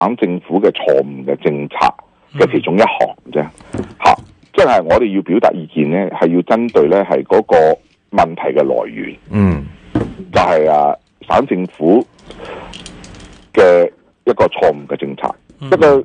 省政府嘅錯誤嘅政策嘅其中一項啫。即係我哋要表達意見咧，係要針對咧係嗰個問題嘅來源。就係省政府嘅一個錯誤嘅政策，一個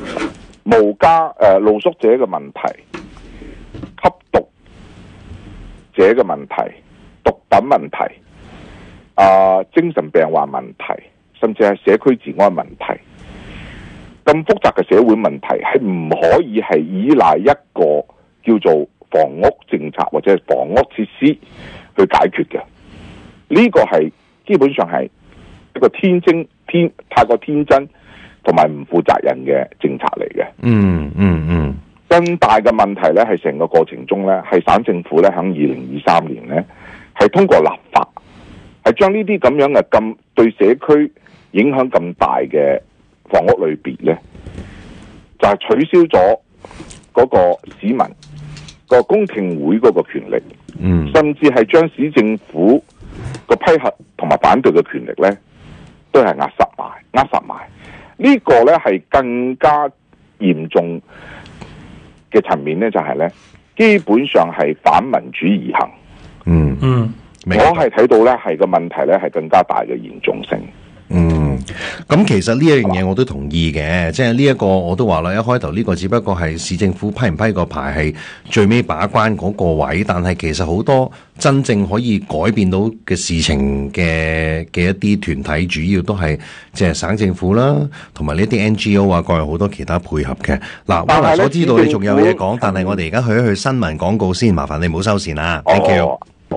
露宿者嘅問題、吸毒者嘅問題、毒品問題、精神病患問題，甚至係社區治安問題，咁複雜嘅社會問題係唔可以係依賴一個叫做房屋政策或者係房屋設施去解決嘅。呢個係基本上係一個太過天真同埋唔負責任嘅政策嚟嘅。更大嘅問題咧，係成個過程中咧，係省政府咧喺2023年咧，係通過立法，係將呢啲咁樣嘅咁對社區影響咁大嘅房屋類別咧，就係取消咗嗰個市民個公聽會嗰個權力，甚至係將市政府個批核同埋反對嘅權力咧，都係扼殺埋。呢個咧係更加嚴重嘅層面咧，就係咧，基本上係反民主而行。我係睇到咧係個問題咧係更加大嘅嚴重性。 咁其實呢一樣嘢我都同意嘅，即係呢一個我都話啦，一開頭呢個只不過係市政府批唔批個牌係最尾把關嗰個位，但係其實好多真正可以改變到嘅事情嘅一啲團體，主要都係即係省政府啦，同埋呢啲 NGO 啊，各樣好多其他配合嘅。嗱，我所知道你仲有嘢講，但係我哋而家去一去新聞廣告先，麻煩你唔好收線啦。Thank you。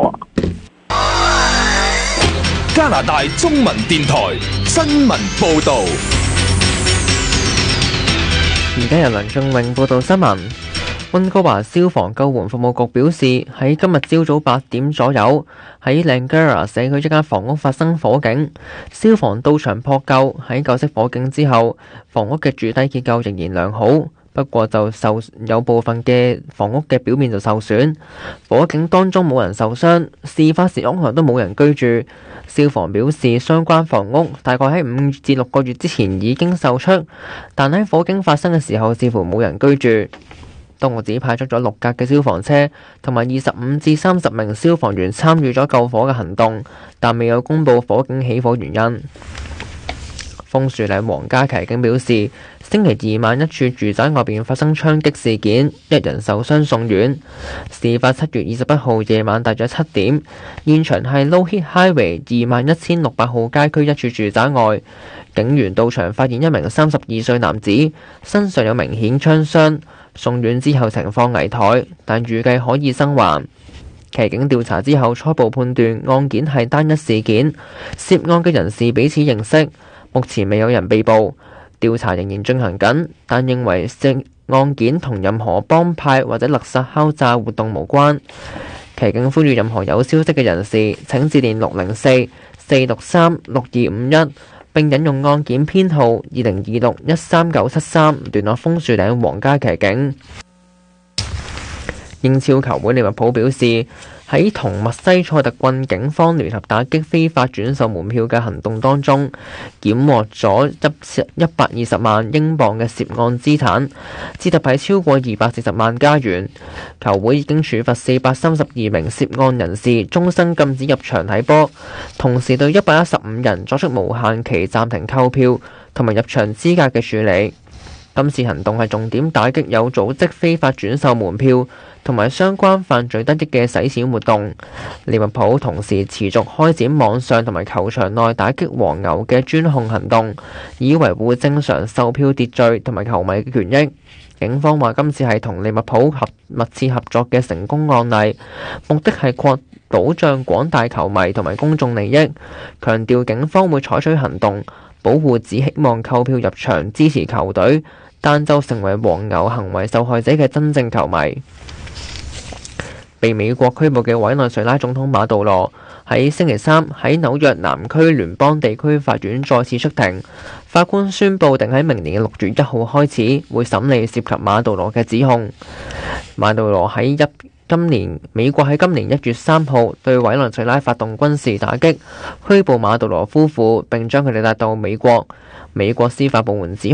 加拿大中文電台新聞報導。 而家由梁仲榮報道新聞。溫哥華消防救援服務局表示，喺今日朝早8點左右，喺 Langara 社區一間房屋發生火警，消防到場撲救。喺救熄火警之後，房屋嘅主體結構仍然良好，不過就有部分嘅房屋嘅表面就受損。火警當中冇人受傷，事發時屋內都冇人居住。消防表示，相關房屋大概喺5至6個月之前已經售出，但喺火警發生嘅時候，似乎冇人居住。當局只派出咗6架嘅消防車，同埋25至30名消防員參與咗救火嘅行動，但未有公布火警起火原因。楓樹嶺皇家騎警表示，星期二晚一處住宅外邊發生槍擊事件，1人受傷送院。事發7月21號夜晚大約7點，現場係 Lougheed Highway 21600號街區一處住宅外。警員到場發現一名32歲男子身上有明顯槍傷，送院之後情況危殆，但預計可以生還。騎警調查之後初步判斷案件係單一事件，涉案嘅人士彼此認識，目前未有人被捕，調查仍然進行緊，但認為案件同任何幫派或者勒索敲詐活動無關。騎警呼籲任何有消息嘅人士請致電604-463-6251，並引用案件編號2026-13973聯絡楓樹嶺皇家騎警。英超球會利物浦表示，喺同墨西塞特郡警方聯合打擊非法轉售門票嘅行動當中，檢獲咗120萬英鎊嘅涉案資產，折合係超過240萬加元。球會已經處罰432名涉案人士終身禁止入場睇波，同時對115人作出無限期暫停購票同埋入場資格嘅處理。今次行動係重點打擊有組織非法轉售門票同埋相關犯罪得益嘅洗錢活動。利物浦同時持續開展網上同埋球場內打擊黃牛嘅專項行動，以維護正常售票秩序同埋球迷嘅權益。警方話今次係同利物浦密切合作嘅成功案例，目的係保障廣大球迷同埋公眾利益，強調警方會採取行動保護只希望購票入場支持球隊但就成為黃牛行為受害者嘅真正球迷。被美國拘捕嘅委內瑞拉總統馬杜羅喺星期三喺紐約南區聯邦地區法院再次出庭，法官宣布定喺明年嘅6月1號開始會審理涉及馬杜羅嘅指控。馬杜羅美國喺今年1月3號對委內瑞拉發動軍事打擊，拘捕馬杜羅夫婦並將佢哋帶到美國。 美國司法部門指